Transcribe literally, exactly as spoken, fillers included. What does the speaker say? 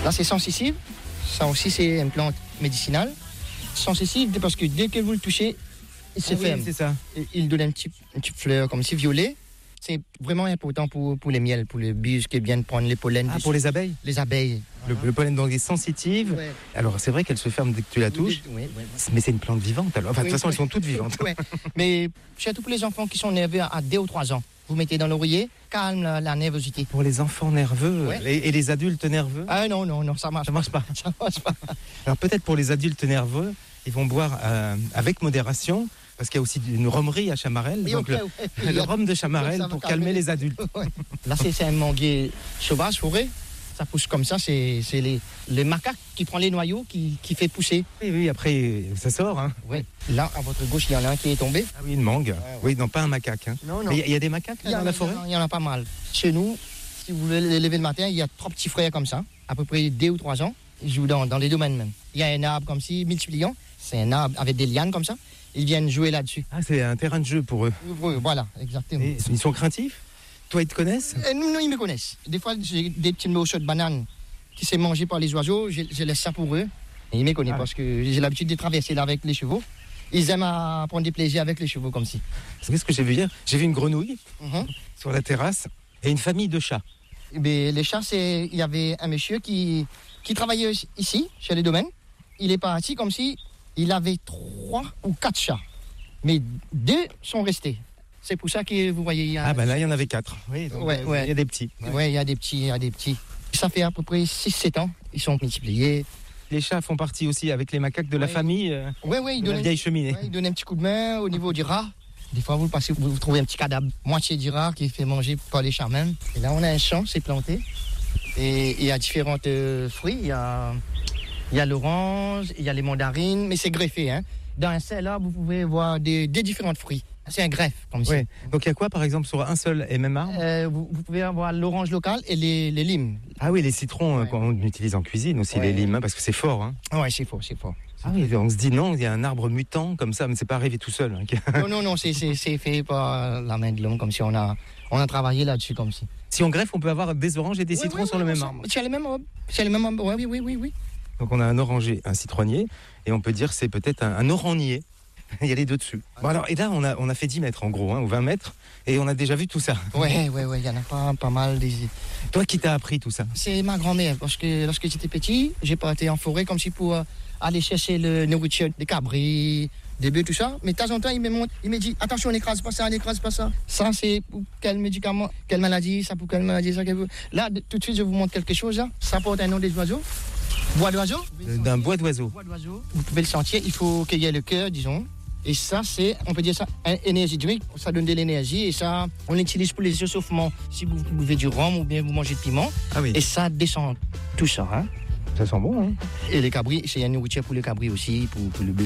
Là, c'est sensitive. Ça aussi, c'est une plante médicinale. Sensitive parce que dès que vous le touchez, il se Ah ferme. oui, c'est ça. Il donne un petit, une petite fleur comme si violet. C'est vraiment important pour, pour les miels, pour les bus qui viennent prendre les pollens. Ah, pour les abeilles. Les abeilles. Le, le pollen donc est sensitive. Ouais. Alors c'est vrai qu'elle se ferme dès que tu la touches. Oui, oui, oui. Mais c'est une plante vivante alors. Enfin, de Oui, toute façon, oui. elles sont toutes vivantes. Ouais. Mais chez tous les enfants qui sont nerveux à deux ou trois ans, vous mettez dans l'oreiller, calme la, la nervosité. Pour les enfants nerveux Ouais. et, et les adultes nerveux, Ah non, non, non, ça marche ça marche pas. Ça marche pas. Alors peut-être pour les adultes nerveux, ils vont boire euh, avec modération. Parce qu'il y a aussi une romerie à Chamarel, Oui, donc ok, le, ouais. le rhum de Chamarel Ça va pour calmer calmer les- les adultes. Ouais. Là, c'est, c'est un manguier sauvage, forêt. Ça pousse comme ça, c'est, c'est les, les macaques qui prennent les noyaux, qui, qui fait pousser. Oui, oui, après ça sort. Hein. Ouais. Là, à votre gauche, il y en a un qui est tombé. Ah oui, une mangue. ouais. Oui, non, pas un macaque. Hein. Non, non. Mais Il y, a- il y a des macaques Il là, y, en dans la a, forêt. il y en a pas mal. Chez nous, si vous voulez les lever le matin, il y a trois petits frères comme ça, à peu près deux ou trois ans. Ils jouent dans, dans les domaines même. Il y a un arbre comme ci, multipliant. C'est un arbre avec des lianes comme ça. Ils viennent jouer là-dessus. Ah, c'est un terrain de jeu pour eux. Oui, voilà, exactement. Et ils sont craintifs. Toi, ils te connaissent. Et nous, nous, ils me connaissent. Des fois, j'ai des petits morceaux de banane qui sont mangés par les oiseaux. Je, je laisse ça pour eux. Et ils me connaissent Ah. parce que j'ai l'habitude de traverser là avec les chevaux. Ils aiment à prendre du plaisir avec les chevaux comme si. Qu'est-ce que j'ai vu hier? J'ai vu une grenouille Mhm. sur la terrasse et une famille de chats. Mais les chats, c'est... il y avait un monsieur qui, qui travaillait ici, chez les domaines. Il est parti comme si il avait trois ou quatre chats. Mais deux sont restés. C'est pour ça que vous voyez... Il y a... Ah, ben là, il y en avait quatre. Oui, donc, Ouais, euh, ouais. il y a des petits. Ouais, il y a des petits, il y a des petits. Ça fait à peu près six sept ans. Ils sont multipliés. Les chats font partie aussi avec les macaques de la Ouais. famille euh, Ouais, ouais, ils de la donnent, vieille cheminée. ouais, ils donnent un petit coup de main au niveau du rat. Des fois, vous passez, vous trouvez un petit cadavre, moitié du rat qui est fait manger par les chats même. Et là, on a un champ, c'est planté. Et il y a différents euh, fruits. Il y a, il y a l'orange, il y a les mandarines, mais c'est greffé. Hein. Dans un seul arbre, vous pouvez voir des, des différents fruits. C'est un greffe, comme ça. Ouais. Donc il y a quoi, par exemple, sur un seul et même arbre? Euh, vous, vous pouvez avoir l'orange local et les, les limes. Ah oui, les citrons euh, Ouais. qu'on utilise en cuisine aussi, Ouais. les limes, hein, parce que c'est fort. Hein. Ouais, c'est fort, c'est fort. Ah oui, on se dit non, il y a un arbre mutant comme ça, mais c'est pas arrivé tout seul. Hein. Non, non, non, c'est, c'est, c'est fait par la main de l'homme, comme si on a, on a travaillé là-dessus, comme si. Si on greffe, on peut avoir des oranges et des Oui, citrons oui, sur oui, le oui, même c'est- arbre. C'est le même arbre. C'est le même arbre, oui, oui, oui, oui, oui. Donc on a un oranger, un citronnier, et on peut dire c'est peut-être un, un orangier. Il y a les deux dessus. Bon alors, et là, on a, on a fait dix mètres en gros, hein, ou vingt mètres, et on a déjà vu tout ça. Ouais, ouais, ouais, il y en a pas, pas mal. Des... Toi, qui t'as appris tout ça? C'est ma grand-mère, parce que lorsque j'étais petit, j'ai parti en forêt comme si pour euh, aller chercher le nourriture des cabris, des bœufs, tout ça. Mais de temps en temps, il me montre, il me dit, attention, n'écrase pas ça, n'écrase pas ça. Ça, c'est pour quel médicament, quelle maladie, ça pour quelle maladie, ça. Quelle... Là, de- tout de suite, je vous montre quelque chose. Là. Ça porte un nom des oiseaux. Bois d'oiseau. Euh, D'un bois d'oiseau. Bois d'oiseau. Vous pouvez le sentir, il faut qu'il y ait le cœur, disons. Et ça, c'est, on peut dire ça, un énergie drink, ça donne de l'énergie. Et ça, on l'utilise pour les échauffements. Si vous buvez du rhum ou bien vous mangez de piment. Ah oui, Et ça descend tout ça. Hein. ça sent bon. Hein. Et les cabris, c'est une nourriture pour les cabris aussi, pour, pour le bœuf.